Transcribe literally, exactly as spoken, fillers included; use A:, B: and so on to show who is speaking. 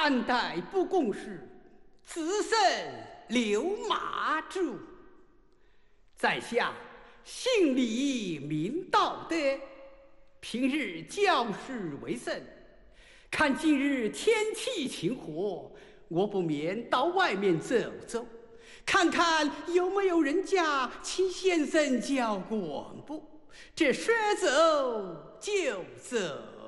A: 善待不公事，自身留马主。在下信礼明道德，平日教事为甚。看今日天气晴和，我不免到外面走走，看看有没有人家请先生教广播。这说走就走。